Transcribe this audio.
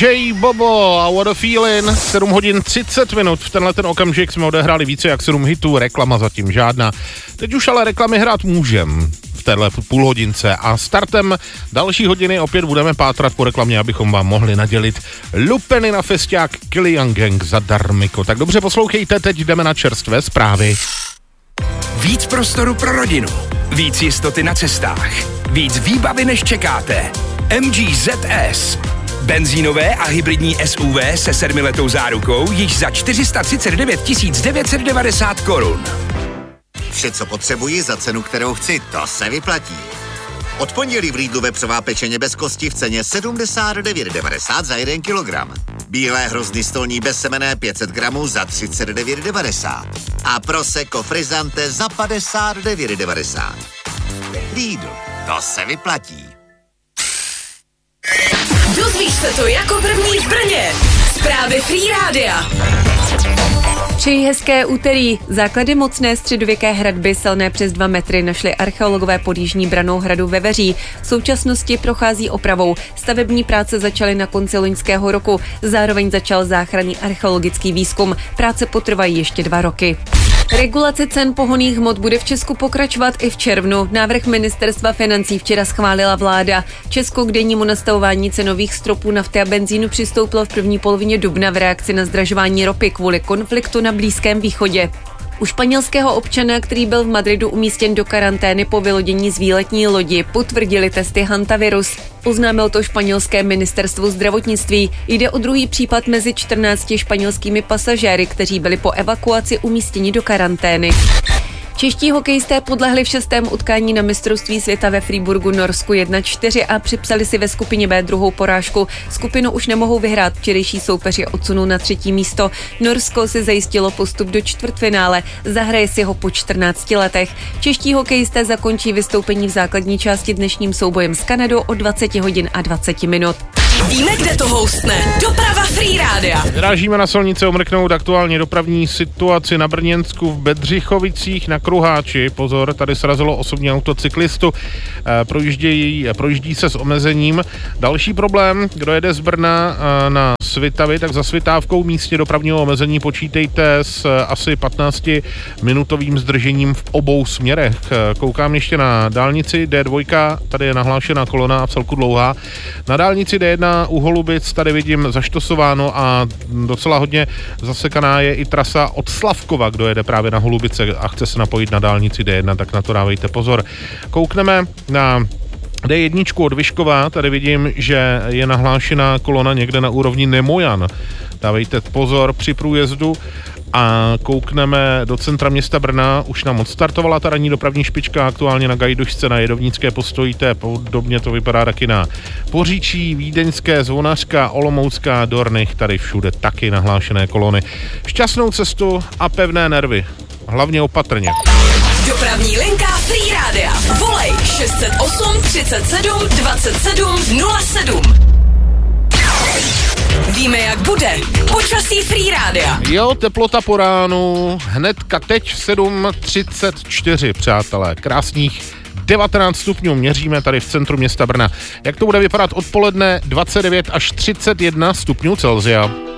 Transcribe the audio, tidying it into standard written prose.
J. Bobo a What a Feeling, 7 hodin 30 minut. V tenhle ten okamžik jsme odehráli více jak 7 hitů, reklama zatím žádná. Teď už ale reklamy hrát můžem v téhle půlhodince a startem další hodiny opět budeme pátrat po reklamě, abychom vám mohli nadělit lupeny na festiák Killian Gang zadarmiko. Tak dobře poslouchejte, teď jdeme na čerstvé zprávy. Víc prostoru pro rodinu, víc jistoty na cestách, víc výbavy než čekáte. MG ZS. Benzínové a hybridní SUV se 7letou zárukou již za 439 990 korun. Vše, co potřebuji za cenu, kterou chci, to se vyplatí. Od pondělí v Lidlu vepřová pečeně bez kosti v ceně 79,90 za 1 kilogram. Bílé hrozny stolní bezsemenné 500 gramů za 39,90. A prosecco frizzante za 59,90. Lidl, to se vyplatí. Dozvíš se to jako první v Brně. Zprávy Free Rádia. Přeji hezké úterý. Základy mocné středověké hradby silné přes 2 metry našli archeologové pod jižní branou hradu ve Veří. V současnosti prochází opravou. Stavební práce začaly na konci loňského roku. Zároveň začal záchranný archeologický výzkum. Práce potrvají ještě 2 roky. Regulace cen pohonných hmot bude v Česku pokračovat i v červnu. Návrh ministerstva financí včera schválila vláda. Česko k dennímu nastavování cenových stropů nafty a benzínu přistoupilo v první polovině dubna v reakci na zdražování ropy kvůli konfliktu na Blízkém východě. U španělského občana, který byl v Madridu umístěn do karantény po vylodění z výletní lodi, potvrdili testy hantavirus. Oznámil to španělské ministerstvo zdravotnictví. Jde o druhý případ mezi 14 španělskými pasažéry, kteří byli po evakuaci umístěni do karantény. Čeští hokejisté podlehli v 6. utkání na mistrovství světa ve Freiburgu Norsku 1-4 a připsali si ve skupině B druhou porážku. Skupinu už nemohou vyhrát, včerejší soupeř je odsunul na 3. místo. Norsko si zajistilo postup do čtvrtfinále, zahraje si ho po 14 letech. Čeští hokejisté zakončí vystoupení v základní části dnešním soubojem s Kanadou o 20 hodin a 20 minut. Víme, kde to houstne. Doprava Free Rádia. Vyrážíme na silnici omrknout aktuálně dopravní situaci na Brněnsku v Bedřichovicích na Kruháči. Pozor, tady srazilo osobní auto cyklistu. Projíždí se s omezením. Další problém, kdo jede z Brna na Svitavy, tak za Svitávkou místě dopravního omezení počítejte s asi 15-minutovým zdržením v obou směrech. Koukám ještě na dálnici D2, tady je nahlášená kolona a celku dlouhá. Na dálnici D1 u Holubic tady vidím zaštosováno a docela hodně zasekaná je i trasa od Slavkova, kdo jede právě na Holubice a chce se napojit na dálnici D1, tak na to dávejte pozor. Koukneme na D1 od Vyškova, tady vidím, že je nahlášená kolona někde na úrovni Nemojan. Dávejte pozor při průjezdu a koukneme do centra města Brna. Už nám odstartovala ta ranní dopravní špička, aktuálně na Gajdošce na Jedovnické postojíte, podobně to vypadá taky na Poříčí, Vídeňské, Zvonařka, Olomoucká, Dornych, tady všude taky nahlášené kolony. Šťastnou cestu a pevné nervy, hlavně opatrně. Dopravní linka Free Rádia. Volej 608 37 27 07. Víme, jak bude. Počasí Free Rádia. Jo, teplota po ránu, hnedka teď 7:34, přátelé. Krásných 19 stupňů měříme tady v centru města Brna. Jak to bude vypadat odpoledne? 29 až 31 stupňů Celsia.